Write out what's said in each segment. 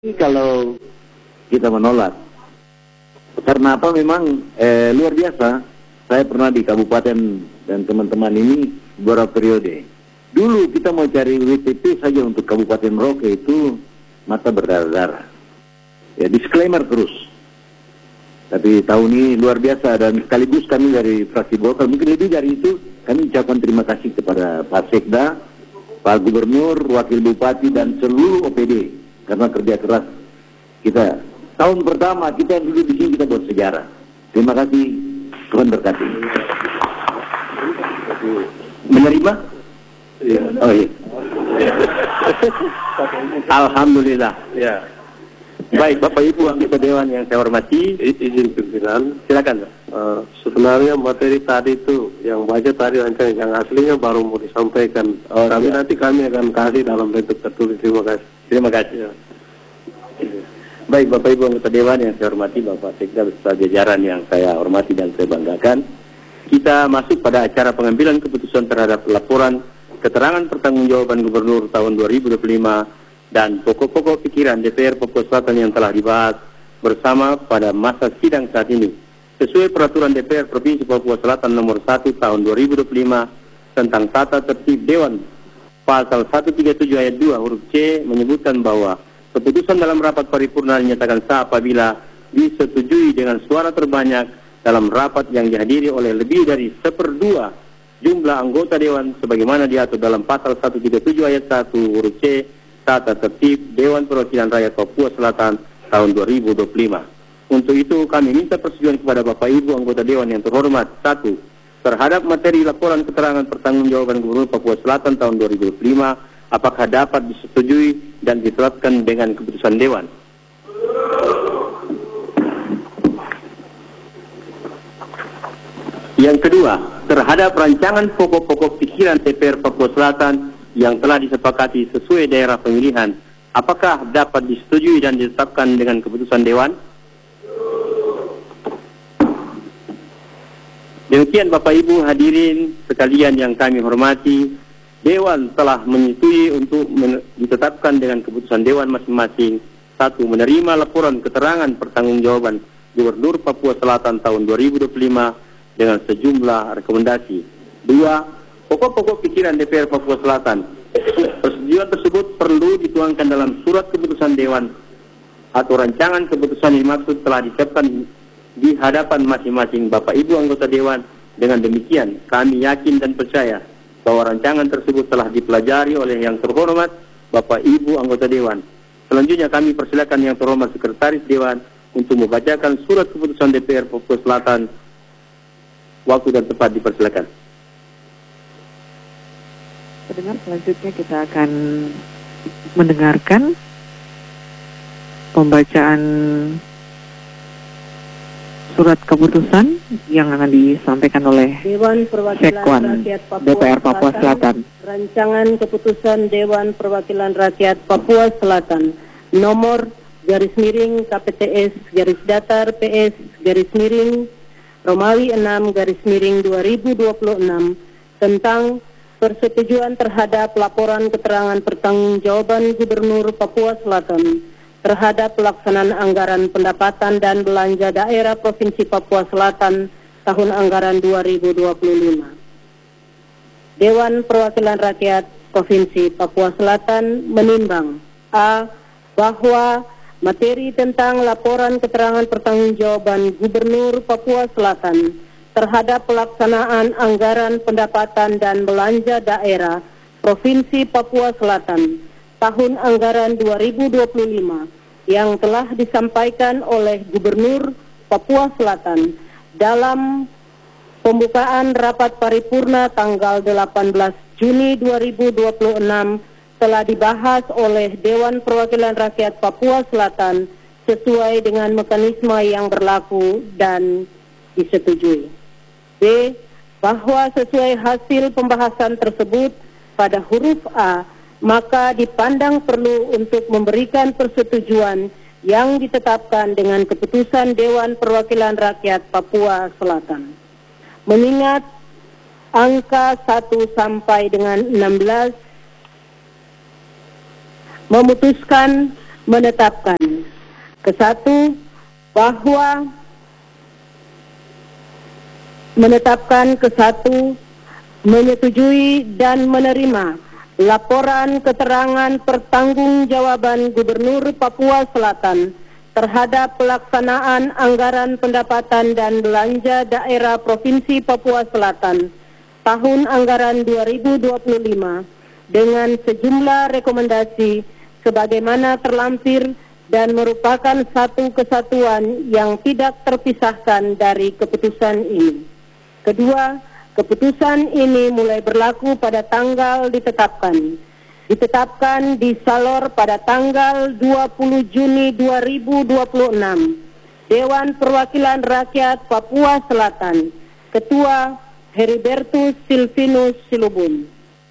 Kalau kita menolak, karena apa memang luar biasa. Saya pernah di kabupaten dan teman-teman ini beberapa periode. Dulu kita mau cari WTP saja untuk Kabupaten Merauke itu mata berdarah-darah. Ya, disclaimer terus. Tapi tahun ini luar biasa, dan sekaligus kami dari fraksi Golkar, mungkin lebih dari itu, kami ucapkan terima kasih kepada Pak Sekda, Pak Gubernur, Wakil Bupati, dan seluruh OPD karena kerja keras kita. Tahun pertama kita yang duduk di sini kita buat sejarah. Terima kasih, Tuhan berkati. Menerima? Ya. Oh iya. Alhamdulillah. Ya. Baik, Bapak Ibu anggota Dewan yang saya hormati, izin pimpinan, silakan. Sebenarnya materi tadi itu yang baca tadi rancangan yang aslinya baru mau disampaikan. Tapi nanti kami akan kasih dalam bentuk tertulis. Terima kasih. Terima kasih. Ya. Baik, Bapak Ibu anggota Dewan yang saya hormati, Bapak Sekda beserta jajaran yang saya hormati dan saya banggakan. Kita masuk pada acara pengambilan keputusan terhadap laporan keterangan pertanggungjawaban Gubernur tahun 2025 dan pokok-pokok pikiran DPR Papua Selatan yang telah dibahas bersama pada masa sidang saat ini. Sesuai peraturan DPR Provinsi Papua Selatan nomor 1 tahun 2025 tentang tata tertib Dewan, pasal 137 ayat 2 huruf C menyebutkan bahwa keputusan dalam rapat paripurna dinyatakan sah apabila disetujui dengan suara terbanyak dalam rapat yang dihadiri oleh lebih dari 1/2 jumlah anggota Dewan sebagaimana diatur dalam pasal 137 ayat 1 huruf C Tata Tertib Dewan Perwakilan Rakyat Papua Selatan tahun 2025. Untuk itu kami minta persetujuan kepada Bapak Ibu anggota Dewan yang terhormat. 1. Terhadap materi laporan keterangan pertanggungjawaban Gubernur Papua Selatan tahun 2025, apakah dapat disetujui dan diterapkan dengan keputusan Dewan? Yang kedua, terhadap rancangan pokok-pokok pikiran DPR Papua Selatan yang telah disepakati sesuai daerah pemilihan, apakah dapat disetujui dan ditetapkan dengan keputusan Dewan? Demikian Bapak Ibu hadirin sekalian yang kami hormati, Dewan telah menyetujui untuk ditetapkan dengan keputusan Dewan masing-masing. 1. Menerima laporan keterangan pertanggungjawaban Gubernur Papua Selatan tahun 2025 dengan sejumlah rekomendasi. 2. Pokok-pokok pikiran DPR Papua Selatan. Persetujuan tersebut perlu dituangkan dalam surat keputusan Dewan atau rancangan keputusan yang dimaksud telah disiapkan di hadapan masing-masing Bapak Ibu anggota Dewan. Dengan demikian, kami yakin dan percaya bahwa rancangan tersebut telah dipelajari oleh yang terhormat Bapak Ibu anggota Dewan. Selanjutnya kami persilakan yang terhormat Sekretaris Dewan untuk membacakan surat keputusan DPR Papua Selatan. Waktu dan tempat dipersilakan. Pendengar, selanjutnya kita akan mendengarkan pembacaan surat keputusan yang akan disampaikan oleh Dewan Perwakilan Sekwan Rakyat Papua DPR Papua Selatan. Rancangan keputusan Dewan Perwakilan Rakyat Papua Selatan nomor _KPTS _PS Romawi 6 _2026 tentang persetujuan terhadap laporan keterangan pertanggungjawaban Gubernur Papua Selatan terhadap pelaksanaan anggaran pendapatan dan belanja daerah Provinsi Papua Selatan tahun anggaran 2025. Dewan Perwakilan Rakyat Provinsi Papua Selatan menimbang A. Bahwa materi tentang laporan keterangan pertanggungjawaban Gubernur Papua Selatan terhadap pelaksanaan anggaran pendapatan dan belanja daerah Provinsi Papua Selatan tahun anggaran 2025 yang telah disampaikan oleh Gubernur Papua Selatan dalam pembukaan rapat paripurna tanggal 18 Juni 2026 telah dibahas oleh Dewan Perwakilan Rakyat Papua Selatan sesuai dengan mekanisme yang berlaku dan disetujui. B. Bahwa sesuai hasil pembahasan tersebut pada huruf A, maka dipandang perlu untuk memberikan persetujuan yang ditetapkan dengan keputusan Dewan Perwakilan Rakyat Papua Selatan. Mengingat angka 1 sampai dengan 16 memutuskan menetapkan ke-1 bahwa menyetujui dan menerima laporan keterangan pertanggungjawaban Gubernur Papua Selatan terhadap pelaksanaan anggaran pendapatan dan belanja daerah Provinsi Papua Selatan tahun anggaran 2025 dengan sejumlah rekomendasi sebagaimana terlampir dan merupakan satu kesatuan yang tidak terpisahkan dari keputusan ini. Kedua, keputusan ini mulai berlaku pada tanggal ditetapkan di Salor pada tanggal 20 Juni 2026. Dewan Perwakilan Rakyat Papua Selatan, Ketua Heribertus Silvinus Silubun.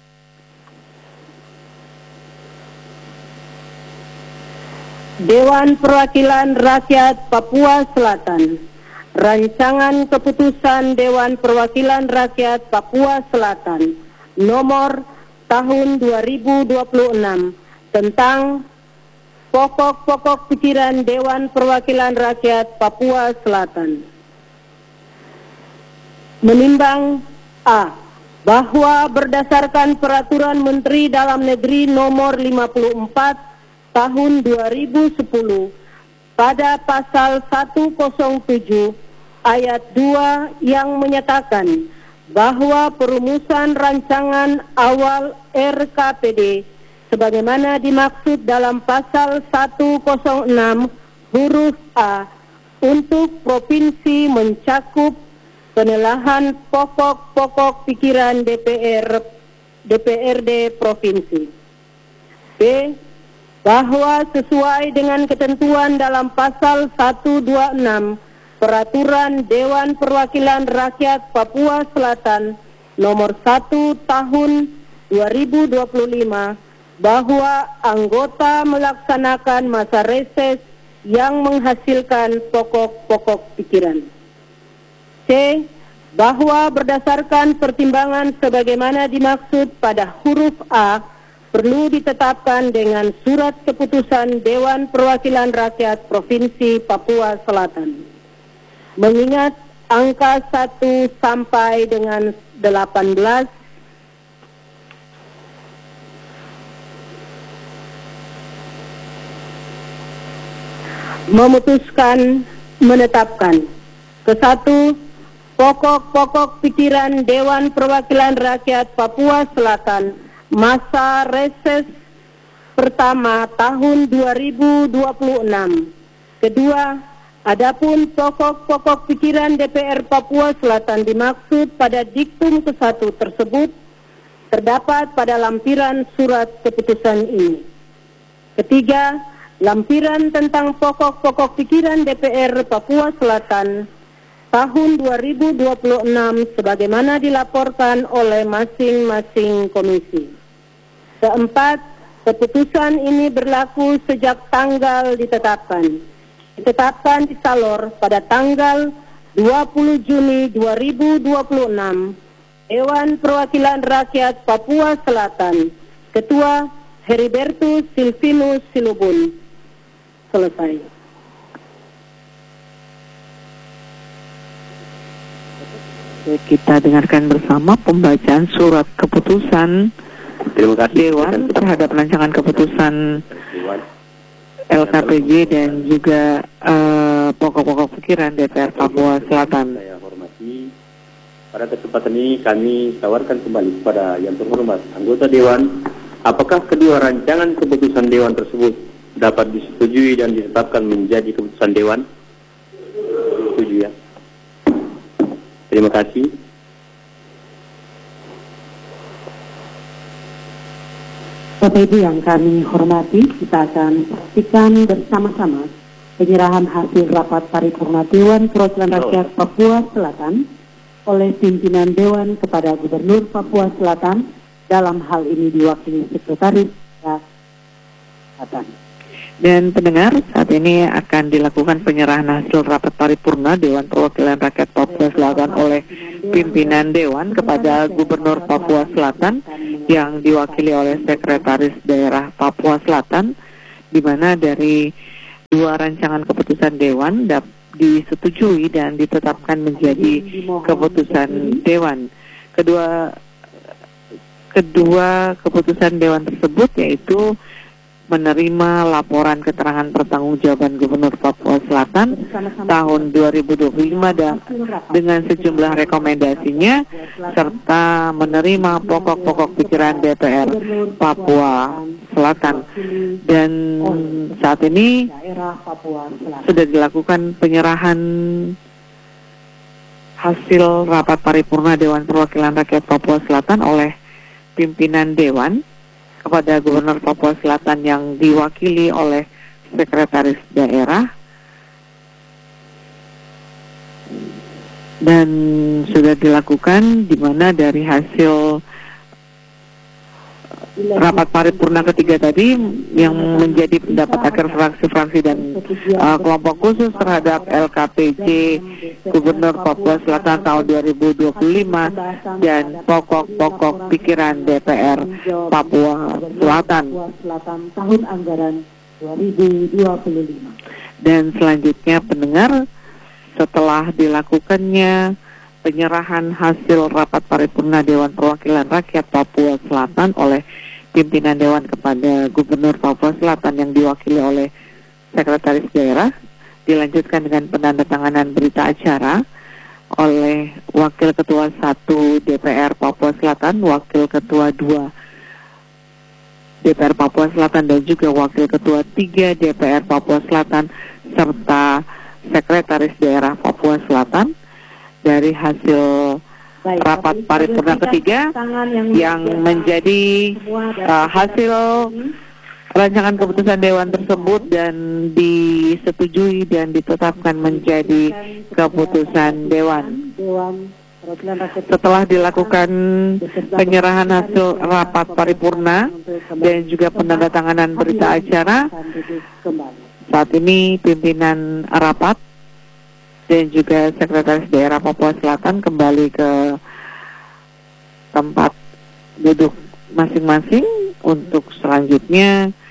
Dewan Perwakilan Rakyat Papua Selatan, Rancangan Keputusan Dewan Perwakilan Rakyat Papua Selatan nomor tahun 2026 tentang pokok-pokok pikiran Dewan Perwakilan Rakyat Papua Selatan. Menimbang A. Bahwa berdasarkan Peraturan Menteri Dalam Negeri nomor 54 tahun 2010 pada pasal 107 ayat 2 yang menyatakan bahwa perumusan rancangan awal RKPD sebagaimana dimaksud dalam pasal 106 huruf A untuk provinsi mencakup penelahan pokok-pokok pikiran DPRD provinsi. B. Bahwa sesuai dengan ketentuan dalam pasal 126 Peraturan Dewan Perwakilan Rakyat Papua Selatan nomor 1 tahun 2025 bahwa anggota melaksanakan masa reses yang menghasilkan pokok-pokok pikiran. C. Bahwa berdasarkan pertimbangan sebagaimana dimaksud pada huruf A perlu ditetapkan dengan surat keputusan Dewan Perwakilan Rakyat Provinsi Papua Selatan. Mengingat angka 1 sampai dengan 18 memutuskan menetapkan ke-1 pokok-pokok pikiran Dewan Perwakilan Rakyat Papua Selatan masa reses pertama tahun 2026. Kedua, adapun pokok-pokok pikiran DPR Papua Selatan dimaksud pada diktum ke-1 tersebut terdapat pada lampiran surat keputusan ini. Ketiga, lampiran tentang pokok-pokok pikiran DPR Papua Selatan tahun 2026 sebagaimana dilaporkan oleh masing-masing komisi. Keempat, keputusan ini berlaku sejak tanggal ditetapkan di Salor pada tanggal 20 Juni 2026. Dewan Perwakilan Rakyat Papua Selatan, Ketua Heribertus Silvinus Silubun. Selesai. Kita dengarkan bersama pembacaan surat keputusan Dewan terhadap rancangan keputusan LKPJ dan juga pokok-pokok pikiran DPR Papua Selatan. Saya hormati, pada kesempatan ini kami tawarkan kembali kepada yang terhormat anggota Dewan, apakah kedua rancangan keputusan Dewan tersebut dapat disetujui dan ditetapkan menjadi keputusan Dewan? Setuju ya? Terima kasih. Bapak Ibu yang kami hormati, kita akan saksikan bersama-sama penyerahan hasil rapat paripurna Dewan Perwakilan Rakyat Papua Selatan oleh pimpinan Dewan kepada Gubernur Papua Selatan, dalam hal ini diwakili Sekretaris Selatan. Dan pendengar, saat ini akan dilakukan penyerahan hasil rapat paripurna Dewan Perwakilan Rakyat Papua Selatan oleh pimpinan Dewan kepada Gubernur Papua Selatan yang diwakili oleh Sekretaris Daerah Papua Selatan, di mana dari 2 rancangan keputusan Dewan disetujui dan ditetapkan menjadi keputusan Dewan. Kedua keputusan Dewan tersebut yaitu menerima laporan keterangan pertanggungjawaban Gubernur Papua Selatan tahun 2025 dan dengan sejumlah rekomendasinya, serta menerima pokok-pokok pikiran DPR Papua Selatan. Dan saat ini sudah dilakukan penyerahan hasil rapat paripurna Dewan Perwakilan Rakyat Papua Selatan oleh pimpinan Dewan kepada Gubernur Papua Selatan yang diwakili oleh Sekretaris Daerah, dan sudah dilakukan di mana dari hasil rapat paripurna ketiga tadi yang menjadi pendapat akhir fraksi-fraksi dan kelompok khusus terhadap LKPJ Gubernur Papua Selatan tahun 2025 dan pokok-pokok pikiran DPR Papua Selatan tahun anggaran 2025. Dan selanjutnya pendengar, setelah dilakukannya penyerahan hasil rapat paripurna Dewan Perwakilan Rakyat Papua Selatan oleh pimpinan Dewan kepada Gubernur Papua Selatan yang diwakili oleh Sekretaris Daerah, dilanjutkan dengan penandatanganan berita acara oleh Wakil Ketua 1 DPR Papua Selatan, Wakil Ketua 2 DPR Papua Selatan, dan juga Wakil Ketua 3 DPR Papua Selatan, serta Sekretaris Daerah Papua Selatan. Dari hasil rapat paripurna ketiga yang menjadi hasil rancangan keputusan Dewan tersebut dan disetujui dan ditetapkan menjadi keputusan Dewan. Setelah dilakukan penyerahan hasil rapat paripurna dan juga penandatanganan berita acara, saat ini pimpinan rapat dan juga Sekretaris Daerah Papua Selatan kembali ke tempat duduk masing-masing untuk selanjutnya